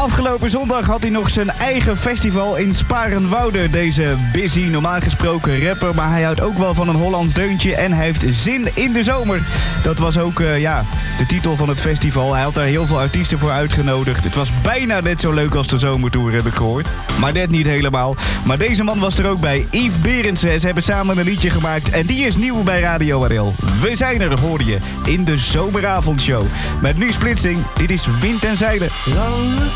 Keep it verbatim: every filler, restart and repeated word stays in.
Afgelopen zondag had hij nog zijn eigen festival in Sparenwoude. Deze busy, normaal gesproken rapper. Maar hij houdt ook wel van een Hollands deuntje en hij heeft zin in de zomer. Dat was ook uh, ja, de titel van het festival. Hij had daar heel veel artiesten voor uitgenodigd. Het was bijna net zo leuk als de zomertour, heb ik gehoord. Maar net niet helemaal. Maar deze man was er ook bij. Yves Berendsen. Ze hebben samen een liedje gemaakt. En die is nieuw bij Radio R L. We zijn er, hoorde je, in de zomeravondshow. Met nu splitsing. Dit is Wind en Zeilen. Lange